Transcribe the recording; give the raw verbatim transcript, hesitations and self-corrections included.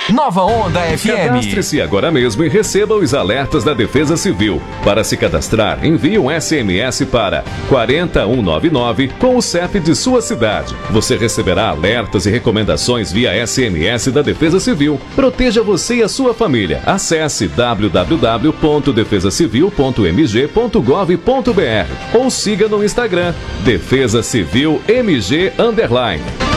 Nova Onda F M. Cadastre-se agora mesmo e receba os alertas da Defesa Civil. Para se cadastrar, envie um S M S para quatro um nove nove com o C E P de sua cidade. Você receberá alertas e recomendações via S M S da Defesa Civil. Proteja você e a sua família. Acesse w w w ponto defesa civil ponto m g ponto gov ponto b r ou siga no Instagram Defesa Civil M G underline.